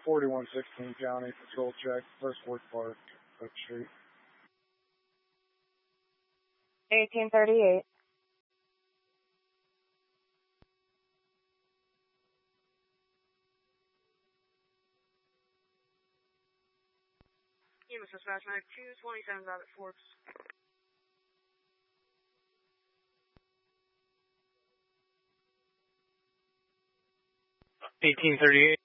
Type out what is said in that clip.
4116 County Patrol Check, First Ward Park, Oak Street. 1838. Unit Dispatch 9227 out at Forbes. 1838.